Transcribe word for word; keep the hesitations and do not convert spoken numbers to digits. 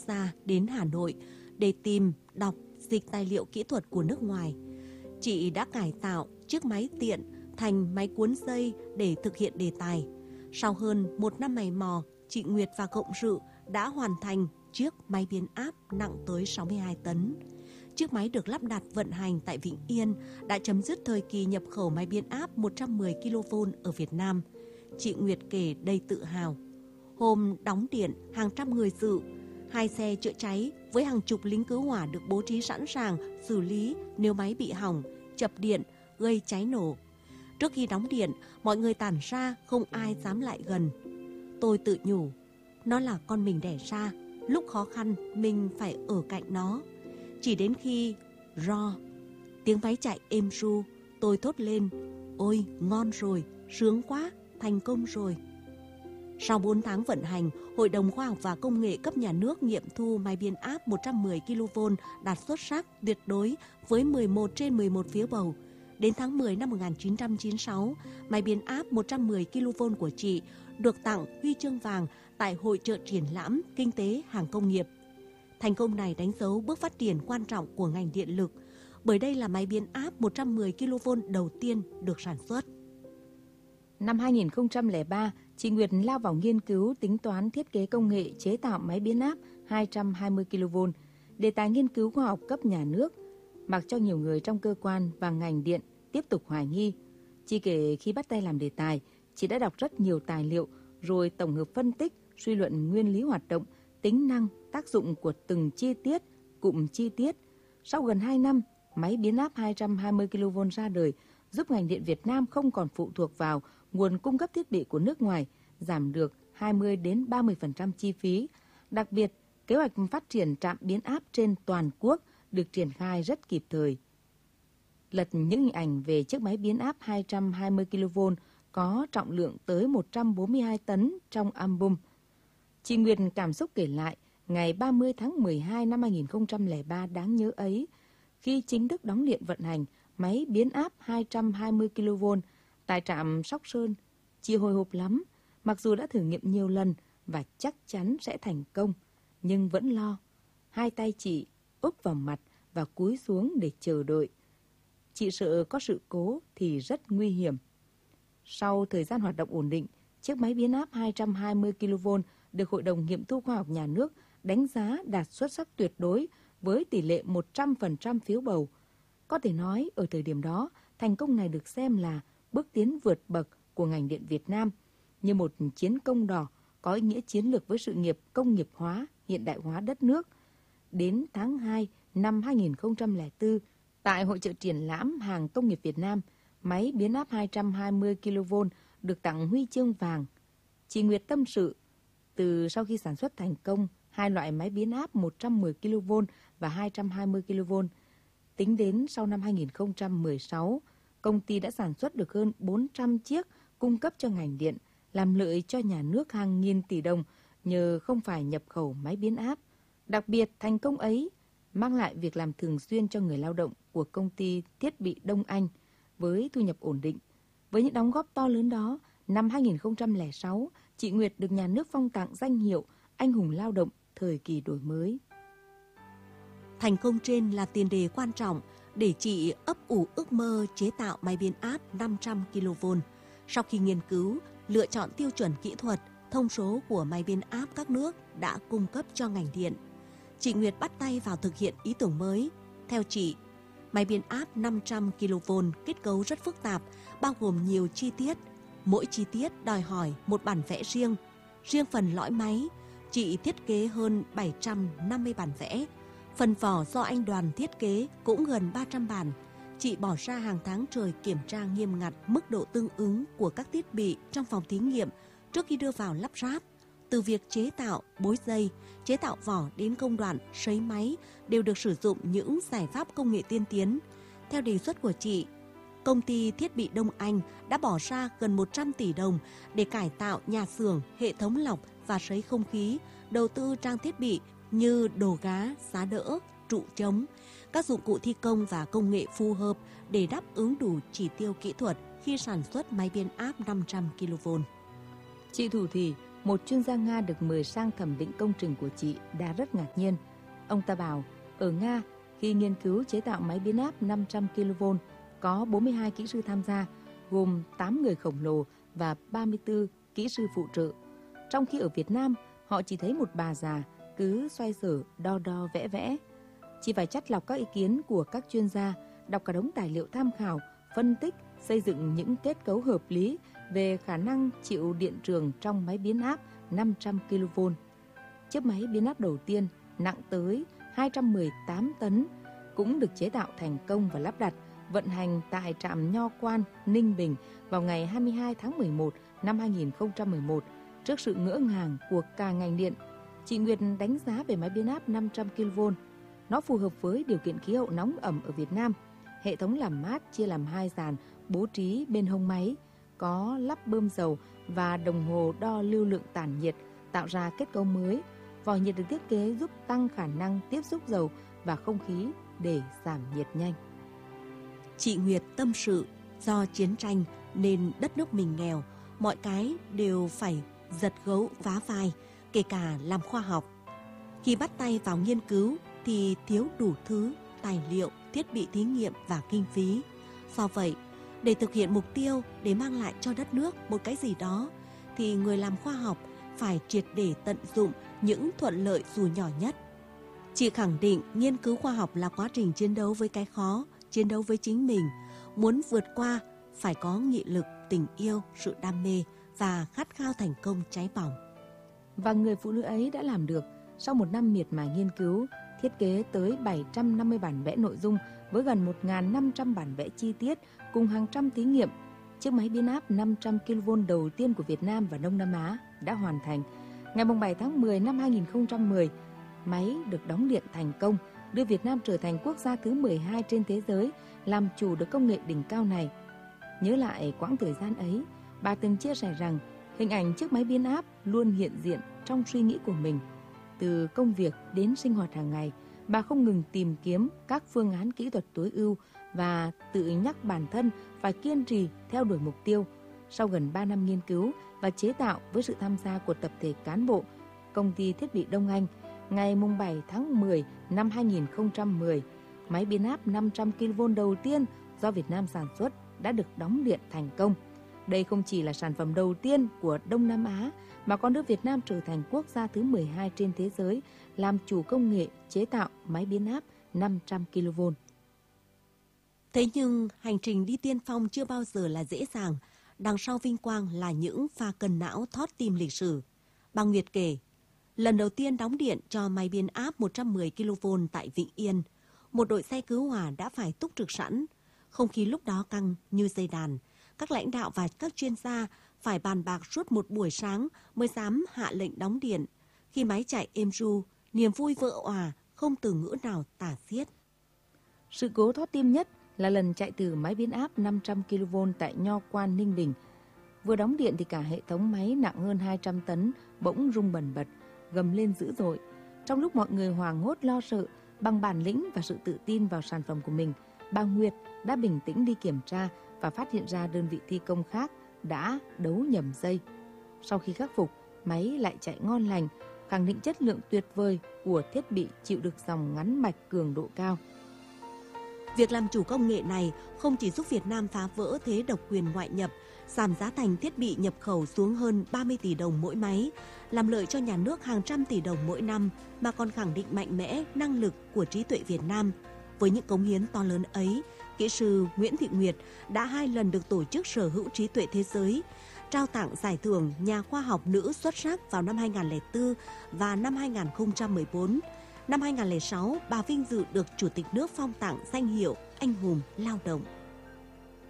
gia đến Hà Nội để tìm, đọc, dịch tài liệu kỹ thuật của nước ngoài. Chị đã cải tạo chiếc máy tiện thành máy cuốn dây để thực hiện đề tài. Sau hơn một năm mày mò, chị Nguyệt và cộng sự đã hoàn thành chiếc máy biến áp nặng tới sáu mươi hai tấn. Chiếc máy được lắp đặt vận hành tại Vĩnh Yên đã chấm dứt thời kỳ nhập khẩu máy biến áp một trăm mười ki lô vôn ở Việt Nam. Chị Nguyệt kể đầy tự hào. Hôm đóng điện, hàng trăm người dự, hai xe chữa cháy với hàng chục lính cứu hỏa được bố trí sẵn sàng xử lý nếu máy bị hỏng, chập điện, gây cháy nổ. Trước khi đóng điện, mọi người tản ra, không ai dám lại gần. Tôi tự nhủ, nó là con mình đẻ ra, lúc khó khăn mình phải ở cạnh nó. Chỉ đến khi ro, tiếng máy chạy êm ru, tôi thốt lên, ôi ngon rồi, sướng quá, thành công rồi. Sau bốn tháng vận hành, Hội đồng Khoa học và Công nghệ cấp nhà nước nghiệm thu máy biến áp một trăm mười ki lô vôn đạt xuất sắc tuyệt đối với mười một trên mười một phiếu bầu. Đến tháng mười năm một nghìn chín trăm chín mươi sáu, máy biến áp một trăm mười ki lô vôn của chị được tặng huy chương vàng tại Hội chợ triển lãm Kinh tế hàng công nghiệp. Thành công này đánh dấu bước phát triển quan trọng của ngành điện lực, bởi đây là máy biến áp một trăm mười ki lô vôn đầu tiên được sản xuất. Năm hai nghìn không trăm lẻ ba, chị Nguyệt lao vào nghiên cứu tính toán thiết kế công nghệ chế tạo máy biến áp hai trăm hai mươi ki lô vôn, đề tài nghiên cứu khoa học cấp nhà nước, mặc cho nhiều người trong cơ quan và ngành điện tiếp tục hoài nghi. Chị kể khi bắt tay làm đề tài, chị đã đọc rất nhiều tài liệu rồi tổng hợp phân tích, suy luận nguyên lý hoạt động, tính năng, tác dụng của từng chi tiết, cụm chi tiết. Sau gần hai năm, máy biến áp hai trăm hai mươi ki lô vôn ra đời, giúp ngành điện Việt Nam không còn phụ thuộc vào nguồn cung cấp thiết bị của nước ngoài, giảm được hai mươi đến ba mươi phần trăm chi phí. Đặc biệt, kế hoạch phát triển trạm biến áp trên toàn quốc được triển khai rất kịp thời. Lật những hình ảnh về chiếc máy biến áp hai trăm hai mươi ki lô vôn có trọng lượng tới một trăm bốn mươi hai tấn trong album. Chị Nguyệt cảm xúc kể lại ngày ba mươi tháng mười hai năm hai nghìn không trăm lẻ ba đáng nhớ ấy, khi chính thức đóng điện vận hành máy biến áp hai trăm hai mươi ki lô vôn tại trạm Sóc Sơn. Chị hồi hộp lắm, mặc dù đã thử nghiệm nhiều lần và chắc chắn sẽ thành công, nhưng vẫn lo. Hai tay chị úp vào mặt và cúi xuống để chờ đợi. Chị sợ có sự cố thì rất nguy hiểm. Sau thời gian hoạt động ổn định, chiếc máy biến áp hai trăm hai mươi ki lô vôn được Hội đồng Nghiệm thu Khoa học Nhà nước đánh giá đạt xuất sắc tuyệt đối với tỷ lệ một trăm phần trăm phiếu bầu. Có thể nói, ở thời điểm đó, thành công này được xem là bước tiến vượt bậc của ngành điện Việt Nam, như một chiến công đỏ có ý nghĩa chiến lược với sự nghiệp công nghiệp hóa, hiện đại hóa đất nước. Đến tháng hai năm hai nghìn không trăm lẻ bốn, tại Hội chợ triển lãm hàng công nghiệp Việt Nam, máy biến áp hai trăm hai mươi ki lô vôn được tặng huy chương vàng. Chị Nguyệt tâm sự, từ sau khi sản xuất thành công hai loại máy biến áp một trăm mười ki lô vôn và hai trăm hai mươi ki lô vôn, tính đến sau năm hai nghìn không trăm mười sáu, công ty đã sản xuất được hơn bốn trăm chiếc cung cấp cho ngành điện, làm lợi cho nhà nước hàng nghìn tỷ đồng nhờ không phải nhập khẩu máy biến áp. Đặc biệt, thành công ấy mang lại việc làm thường xuyên cho người lao động của công ty thiết bị Đông Anh với thu nhập ổn định. Với những đóng góp to lớn đó, năm hai nghìn không trăm lẻ sáu, chị Nguyệt được nhà nước phong tặng danh hiệu Anh hùng lao động thời kỳ đổi mới. Thành công trên là tiền đề quan trọng để chị ấp ủ ước mơ chế tạo máy biến áp năm trăm ki lô vôn. Sau khi nghiên cứu, lựa chọn tiêu chuẩn kỹ thuật, thông số của máy biến áp các nước đã cung cấp cho ngành điện, chị Nguyệt bắt tay vào thực hiện ý tưởng mới. Theo chị, máy biến áp năm trăm ki lô vôn kết cấu rất phức tạp, bao gồm nhiều chi tiết. Mỗi chi tiết đòi hỏi một bản vẽ riêng. Riêng phần lõi máy, chị thiết kế hơn bảy trăm năm mươi bản vẽ. Phần vỏ do anh Đoàn thiết kế cũng gần ba trăm bản. Chị bỏ ra hàng tháng trời kiểm tra nghiêm ngặt mức độ tương ứng của các thiết bị trong phòng thí nghiệm trước khi đưa vào lắp ráp. Từ việc chế tạo, bối dây, chế tạo vỏ đến công đoạn sấy máy đều được sử dụng những giải pháp công nghệ tiên tiến. Theo đề xuất của chị, công ty thiết bị Đông Anh đã bỏ ra gần một trăm tỷ đồng để cải tạo nhà xưởng, hệ thống lọc và sấy không khí, đầu tư trang thiết bị như đồ gá, giá đỡ, trụ trống, các dụng cụ thi công và công nghệ phù hợp để đáp ứng đủ chỉ tiêu kỹ thuật khi sản xuất máy biến áp năm trăm ki lô vôn. Chị thủ thì, một chuyên gia Nga được mời sang thẩm định công trình của chị đã rất ngạc nhiên. Ông ta bảo, ở Nga, khi nghiên cứu chế tạo máy biến áp năm trăm ki lô vôn, có bốn mươi hai kỹ sư tham gia, gồm tám người khổng lồ và ba mươi tư kỹ sư phụ trợ. Trong khi ở Việt Nam, họ chỉ thấy một bà già cứ xoay sở, đo đo vẽ vẽ. Chỉ phải chắt lọc các ý kiến của các chuyên gia, đọc cả đống tài liệu tham khảo, phân tích, xây dựng những kết cấu hợp lý về khả năng chịu điện trường trong máy biến áp năm trăm ki lô vôn. Chiếc máy biến áp đầu tiên nặng tới hai trăm mười tám tấn cũng được chế tạo thành công và lắp đặt, vận hành tại trạm Nho Quan, Ninh Bình vào ngày hai mươi hai tháng mười một năm hai nghìn không trăm mười một. Trước sự ngỡ ngàng của cả ngành điện, chị Nguyệt đánh giá về máy biến áp năm trăm ki lô vôn. Nó phù hợp với điều kiện khí hậu nóng ẩm ở Việt Nam. Hệ thống làm mát chia làm hai dàn bố trí bên hông máy, có lắp bơm dầu và đồng hồ đo lưu lượng tản nhiệt, tạo ra kết cấu mới. Vòi nhiệt được thiết kế giúp tăng khả năng tiếp xúc dầu và không khí để giảm nhiệt nhanh. Chị Nguyệt tâm sự, do chiến tranh nên đất nước mình nghèo, mọi cái đều phải giật gấu vá vai, kể cả làm khoa học. Khi bắt tay vào nghiên cứu thì thiếu đủ thứ, tài liệu, thiết bị thí nghiệm và kinh phí. Do vậy, để thực hiện mục tiêu để mang lại cho đất nước một cái gì đó, thì người làm khoa học phải triệt để tận dụng những thuận lợi dù nhỏ nhất. Chị khẳng định nghiên cứu khoa học là quá trình chiến đấu với cái khó, chiến đấu với chính mình. Muốn vượt qua phải có nghị lực, tình yêu, sự đam mê và khát khao thành công cháy bỏng. Và người phụ nữ ấy đã làm được. Sau một năm miệt mài nghiên cứu, thiết kế tới bảy trăm năm mươi bản vẽ nội dung với gần một nghìn năm trăm bản vẽ chi tiết cùng hàng trăm thí nghiệm, chiếc máy biến áp năm trăm ki lô vôn đầu tiên của Việt Nam và Đông Nam Á đã hoàn thành. Ngày bảy tháng mười năm hai nghìn không trăm mười, máy được đóng điện thành công, đưa Việt Nam trở thành quốc gia thứ mười hai trên thế giới làm chủ được công nghệ đỉnh cao này. Nhớ lại quãng thời gian ấy, bà từng chia sẻ rằng hình ảnh chiếc máy biến áp luôn hiện diện trong suy nghĩ của mình. Từ công việc đến sinh hoạt hàng ngày, bà không ngừng tìm kiếm các phương án kỹ thuật tối ưu và tự nhắc bản thân phải kiên trì theo đuổi mục tiêu. Sau gần ba năm nghiên cứu và chế tạo với sự tham gia của tập thể cán bộ, công ty thiết bị Đông Anh, ngày bảy tháng mười năm hai nghìn không trăm mười, máy biến áp năm trăm ki lô vôn đầu tiên do Việt Nam sản xuất đã được đóng điện thành công. Đây không chỉ là sản phẩm đầu tiên của Đông Nam Á, mà còn đưa Việt Nam trở thành quốc gia thứ mười hai trên thế giới làm chủ công nghệ chế tạo máy biến áp năm trăm ki lô vôn. Thế nhưng hành trình đi tiên phong chưa bao giờ là dễ dàng. Đằng sau vinh quang là những pha cân não thót tim lịch sử. Bà Nguyệt kể, lần đầu tiên đóng điện cho máy biến áp một trăm mười ki lô vôn tại Vĩnh Yên, một đội xe cứu hỏa đã phải túc trực sẵn. Không khí lúc đó căng như dây đàn. Các lãnh đạo và các chuyên gia phải bàn bạc suốt một buổi sáng mới dám hạ lệnh đóng điện. Khi máy chạy êm ru, niềm vui vỡ òa, không từ ngữ nào tả xiết. Sự cố thót tim nhất là lần chạy từ máy biến áp năm trăm ki lô vôn tại Nho Quan, Ninh Bình. Vừa đóng điện thì cả hệ thống máy nặng hơn hai trăm tấn bỗng rung bần bật, gầm lên dữ dội. Trong lúc mọi người hoảng hốt lo sợ, bằng bản lĩnh và sự tự tin vào sản phẩm của mình, bà Nguyệt đã bình tĩnh đi kiểm tra và phát hiện ra đơn vị thi công khác đã đấu nhầm dây. Sau khi khắc phục, máy lại chạy ngon lành, khẳng định chất lượng tuyệt vời của thiết bị chịu được dòng ngắn mạch cường độ cao. Việc làm chủ công nghệ này không chỉ giúp Việt Nam phá vỡ thế độc quyền ngoại nhập, giảm giá thành thiết bị nhập khẩu xuống hơn ba mươi tỷ đồng mỗi máy, làm lợi cho nhà nước hàng trăm tỷ đồng mỗi năm, mà còn khẳng định mạnh mẽ năng lực của trí tuệ Việt Nam. Với những cống hiến to lớn ấy, kỹ sư Nguyễn Thị Nguyệt đã hai lần được Tổ chức Sở hữu trí tuệ thế giới trao tặng giải thưởng nhà khoa học nữ xuất sắc vào năm hai nghìn không trăm lẻ bốn và năm hai nghìn không trăm mười bốn. Năm hai nghìn không trăm lẻ sáu, bà vinh dự được Chủ tịch nước phong tặng danh hiệu Anh hùng lao động.